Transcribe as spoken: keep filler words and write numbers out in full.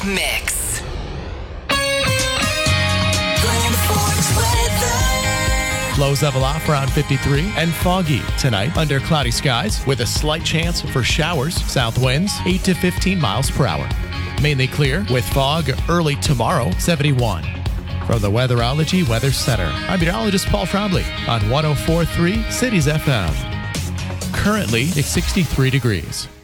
Mix. Lows level off around fifty-three and foggy tonight under cloudy skies with a slight chance for showers. South winds eight to fifteen miles per hour. Mainly clear with fog early tomorrow, seventy-one. From the Weatherology Weather Center, I'm meteorologist Paul Trombley on one oh four point three Cities F M. Currently, it's sixty-three degrees.